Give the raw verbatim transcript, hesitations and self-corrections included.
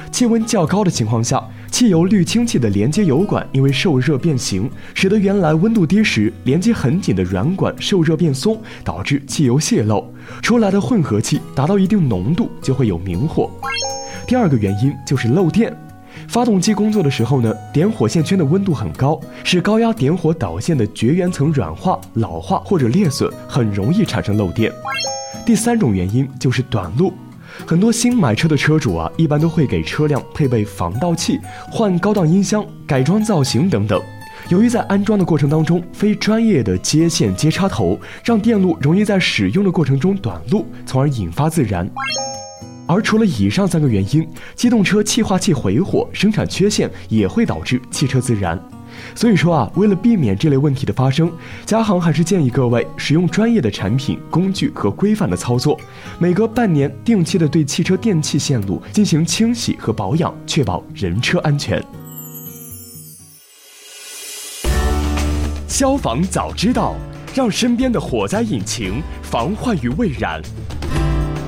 气温较高的情况下，汽油滤清器的连接油管因为受热变形，使得原来温度低时连接很紧的软管受热变松，导致汽油泄漏，出来的混合气达到一定浓度就会有明火。第二个原因就是漏电。发动机工作的时候呢，点火线圈的温度很高，使高压点火导线的绝缘层软化、老化或者裂损，很容易产生漏电。第三种原因就是短路。很多新买车的车主啊，一般都会给车辆配备防盗器、换高档音箱、改装造型等等。由于在安装的过程当中，非专业的接线接插头，让电路容易在使用的过程中短路，从而引发自燃。而除了以上三个原因，机动车气化器回火、生产缺陷也会导致汽车自燃。所以说啊，为了避免这类问题的发生，嘉行还是建议各位使用专业的产品、工具和规范的操作，每隔半年定期的对汽车电气线路进行清洗和保养，确保人车安全。消防早知道，让身边的火灾引擎防患于未然。